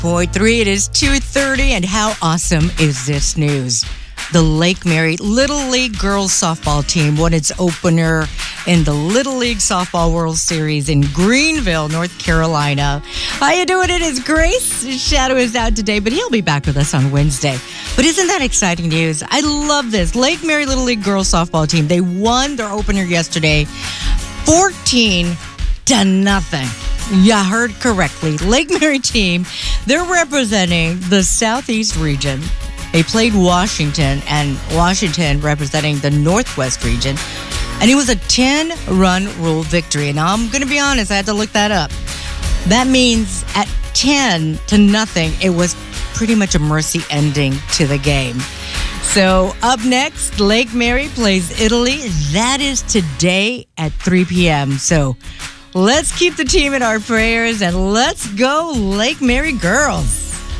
88.3. It is 2:30, and how awesome is this news? The Lake Mary Little League girls softball team won its opener in the Little League Softball World Series in Greenville, North Carolina. How you doing? It is Grace. Shadow is out today, but he'll be back with us on Wednesday. But isn't that exciting news? I love this. Lake Mary Little League girls softball team, they won their opener yesterday, 14-0. You heard correctly. Lake Mary team, they're representing the Southeast region. They played Washington, and Washington representing the Northwest region. And it was a 10-run rule victory. And I'm going to be honest, I had to look that up. That means at 10-0, it was pretty much a mercy ending to the game. So up next, Lake Mary plays Italy. That is today at 3 p.m. So let's keep the team in our prayers, and let's go Lake Mary girls.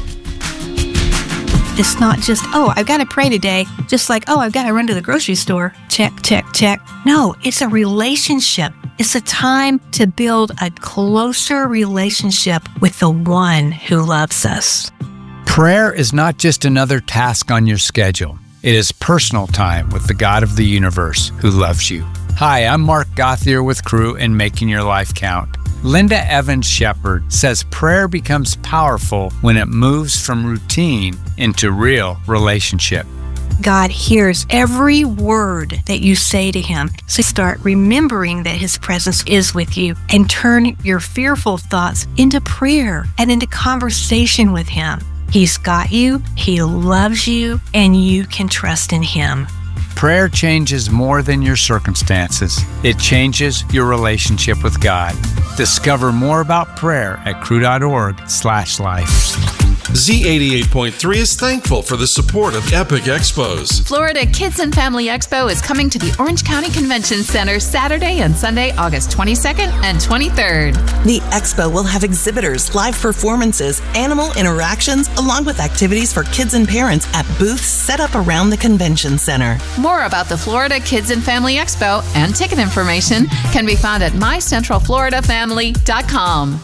It's not just, I've got to pray today. Just like, I've got to run to the grocery store. Check, check, check. No, it's a relationship. It's a time to build a closer relationship with the one who loves us. Prayer is not just another task on your schedule. It is personal time with the God of the universe who loves you. Hi, I'm Mark Gothier with Crew in Making Your Life Count. Linda Evans Shepherd says prayer becomes powerful when it moves from routine into real relationship. God hears every word that you say to him. So start remembering that his presence is with you and turn your fearful thoughts into prayer and into conversation with him. He's got you, he loves you, and you can trust in him. Prayer changes more than your circumstances. It changes your relationship with God. Discover more about prayer at crew.org/life. Z88.3 is thankful for the support of Epic Expos. Florida Kids and Family Expo is coming to the Orange County Convention Center Saturday and Sunday, August 22nd and 23rd. The expo will have exhibitors, live performances, animal interactions, along with activities for kids and parents at booths set up around the convention center. More about the Florida Kids and Family Expo and ticket information can be found at mycentralfloridafamily.com.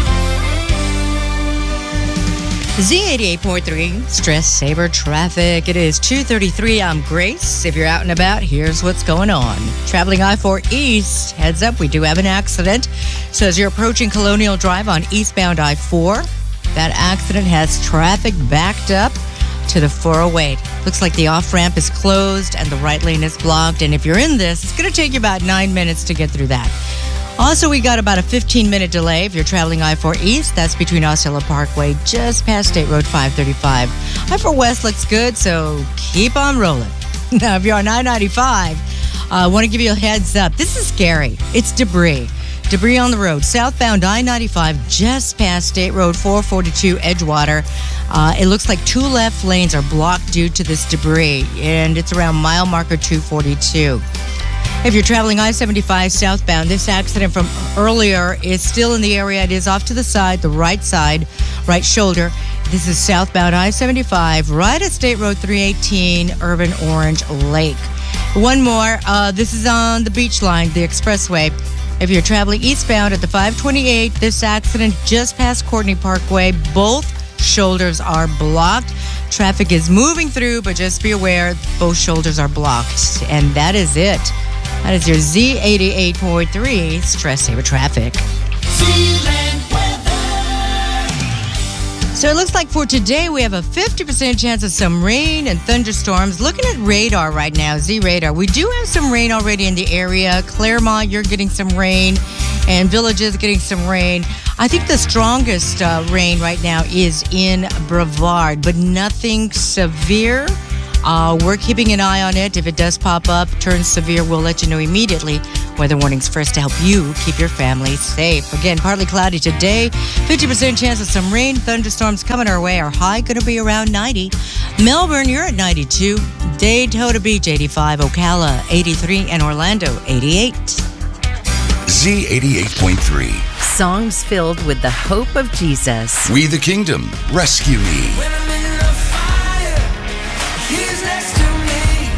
Z88.3, Stress Saver Traffic. It is 2:33. I'm Grace. If you're out and about, here's what's going on. Traveling I-4 East, heads up, we do have an accident. So as you're approaching Colonial Drive on eastbound I-4, that accident has traffic backed up to the 408. Looks like the off-ramp is closed and the right lane is blocked. And if you're in this, it's going to take you about 9 minutes to get through that. Also, we got about a 15-minute delay if you're traveling I-4 East. That's between Osceola Parkway, just past State Road 535. I-4 West looks good, so keep on rolling. Now, if you're on I-95, I want to give you a heads up. This is scary. It's debris. Debris on the road. Southbound I-95, just past State Road 442 Edgewater. It looks like 2 left lanes are blocked due to this debris, and it's around mile marker 242. If you're traveling I-75 southbound, this accident from earlier is still in the area. It is off to the side, the right side, right shoulder. This is southbound I-75, right at State Road 318, Urban Orange Lake. One more. This is on the beach line, the expressway. If you're traveling eastbound at the 528, this accident just past Courtney Parkway. Both shoulders are blocked. Traffic is moving through, but just be aware both shoulders are blocked. And that is it. That is your Z88.3 Stress Saver Traffic. So it looks like for today we have a 50% chance of some rain and thunderstorms. Looking at radar right now, Z-Radar, we do have some rain already in the area. Claremont, you're getting some rain, and Villages getting some rain. I think the strongest rain right now is in Brevard, but nothing severe. We're keeping an eye on it. If it does pop up, turns severe, we'll let you know immediately. Weather warnings first to help you keep your family safe. Again, partly cloudy today. 50% chance of some rain. Thunderstorms coming our way. Our high going to be around 90. Melbourne, you're at 92. Daytona Beach, 85. Ocala, 83. And Orlando, 88. Z88.3. Songs filled with the hope of Jesus. We the Kingdom, Rescue Me.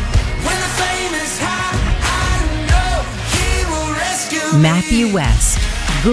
Matthew West.